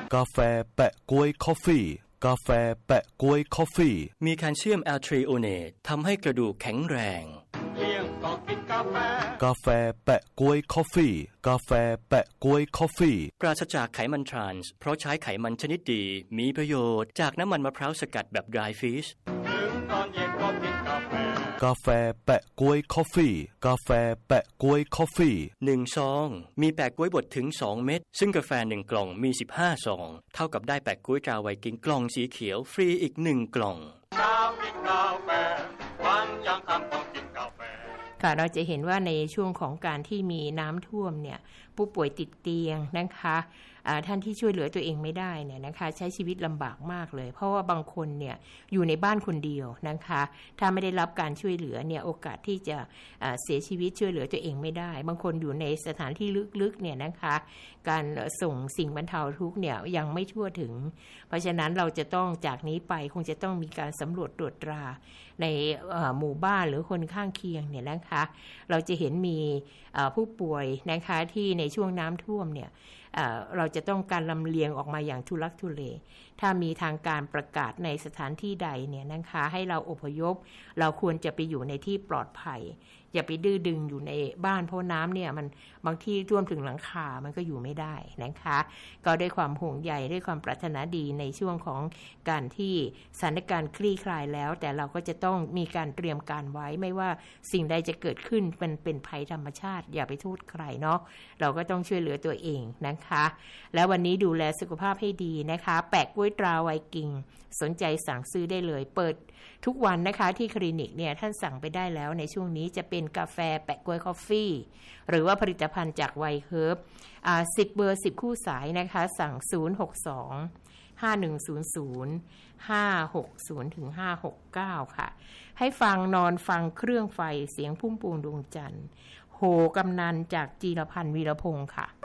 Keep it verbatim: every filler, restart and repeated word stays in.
กาแฟแปะก๊วยคอฟฟี่กาแฟแปะก๊วยคอฟฟี่มีแคลเซียมแอลทริโอเนตทำให้กระดูกแข็งแรงเลี้ยงก็กินกาแฟกาแฟแปะก๊วยคอฟฟี่กาแฟแปะก๊วยคอฟฟี่ปราศจากไขมันทรานส์เพราะใช้ไขมันชนิดดีมีประโยชน์จากน้ำมันมะพร้าวสกัดแบบ dry fish ถึงตอนเย็นก็กินกาแฟกาแฟแปะก๊วยคอฟฟี่กาแฟแปะก๊วยคอฟฟี่หนึ่งซองมีแปะก๊วยบดถึงสองเม็ดซึ่งกาแฟหนึ่งกล่องมีสิบห้าซองเท่ากับได้แปะก๊วยตราไวกิ้งกล่องสีเขียวฟรีอีกหนึ่งกล่องเช้ากินกาแฟวันยังค่ำต้องกินกาแฟค่ะเราจะเห็นว่าในช่วงของการที่มีน้ำท่วมเนี่ยผู้ป่วยติดเตียงนะคะท่านที่ช่วยเหลือตัวเองไม่ได้เนี่ยนะคะใช้ชีวิตลำบากมากเลยเพราะว่าบางคนเนี่ยอยู่ในบ้านคนเดียวนะคะถ้าไม่ได้รับการช่วยเหลือเนี่ยโอกาสที่จะเสียชีวิตช่วยเหลือตัวเองไม่ได้บางคนอยู่ในสถานที่ลึกๆเนี่ยนะคะการส่งสิ่งบรรเทาทุกข์เนี่ยยังไม่ทั่วถึงเพราะฉะนั้นเราจะต้องจากนี้ไปคงจะต้องมีการสำรวจตรวจตราในหมู่บ้านหรือคนข้างเคียงเนี่ยนะคะเราจะเห็นมีผู้ป่วยนะคะที่ในช่วงน้ำท่วมเนี่ยเราจะต้องการลำเลียงออกมาอย่างทุลักทุเลถ้ามีทางการประกาศในสถานที่ใดเนี่ยนะคะให้เราอพยพเราควรจะไปอยู่ในที่ปลอดภัยอย่าไปดื้อดึงอยู่ในบ้านเพราะน้ำเนี่ยมันบางที่ท่วมถึงหลังคามันก็อยู่ไม่ได้นะคะก็ด้วยความห่วงใยด้วยความปรารถนาดีในช่วงของการที่สถานการณ์คลี่คลายแล้วแต่เราก็จะต้องมีการเตรียมการไว้ไม่ว่าสิ่งใดจะเกิดขึ้นเป็นเป็นภัยธรรมชาติอย่าไปโทษใครเนาะเราก็ต้องช่วยเหลือตัวเองนะคะแล้ววันนี้ดูแลสุขภาพให้ดีนะคะแปะกล้วยตราไวกิ้งสนใจสั่งซื้อได้เลยเปิดทุกวันนะคะที่คลินิกเนี่ยท่านสั่งไปได้แล้วในช่วงนี้จะเป็นกาแฟแปะกล้วยคอฟฟี่หรือว่าผลิตภัณฑ์จากไวเฮิร์บอ่าสิบเบอร์สิบคู่สายนะคะสั่งศูนย์ หก สอง ห้า หนึ่ง ศูนย์ ศูนย์ ห้า หก ศูนย์ ถึง ห้า หก เก้าค่ะให้ฟังนอนฟังเครื่องไฟเสียงพุ่มพวงดวงจันทร์โหกำนันจากจีรพันธ์วีรพงศ์ค่ะ